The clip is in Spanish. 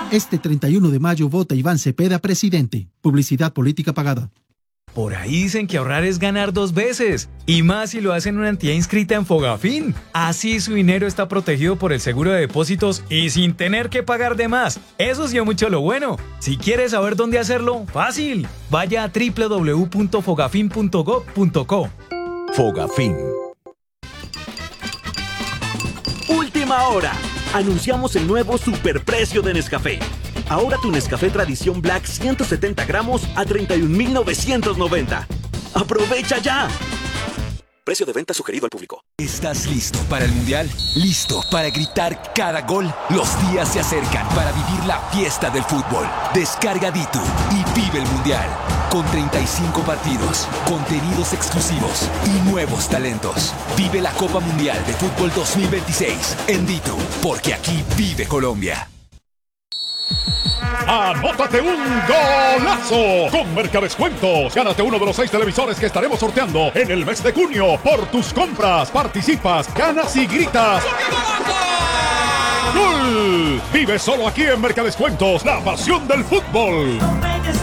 Este 31 de mayo vota Iván Cepeda presidente. Publicidad política pagada. Por ahí dicen que ahorrar es ganar 2 veces, y más si lo hacen en una entidad inscrita en Fogafín. Así su dinero está protegido por el seguro de depósitos y sin tener que pagar de más. Eso sí es mucho lo bueno. Si quieres saber dónde hacerlo, fácil. Vaya a www.fogafin.gov.co. Fogafín. Última hora. Anunciamos el nuevo superprecio de Nescafé. Ahora tu Nescafé Tradición Black 170 gramos a 31.990. ¡Aprovecha ya! Precio de venta sugerido al público. ¿Estás listo para el Mundial? ¿Listo para gritar cada gol? Los días se acercan para vivir la fiesta del fútbol. Descarga Ditu y vive el Mundial. Con 35 partidos, contenidos exclusivos y nuevos talentos. Vive la Copa Mundial de Fútbol 2026 en Ditu, porque aquí vive Colombia. ¡Anótate un golazo! Con Mercadescuentos, gánate uno de los 6 televisores que estaremos sorteando en el mes de junio. Por tus compras, participas, ganas y gritas. ¡Gol! Vive solo aquí en Mercadescuentos, la pasión del fútbol.